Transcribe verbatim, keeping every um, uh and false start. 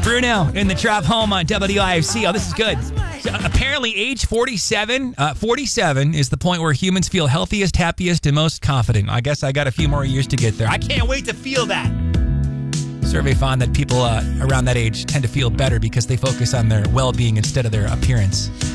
Bruno in the Drive Home on W I F C. Oh, this is good. So, uh, apparently, age forty-seven, uh, forty-seven is the point where humans feel healthiest, happiest, and most confident. I guess I got a few more years to get there. I can't wait to feel that. Survey found that people uh, around that age tend to feel better because they focus on their well-being instead of their appearance.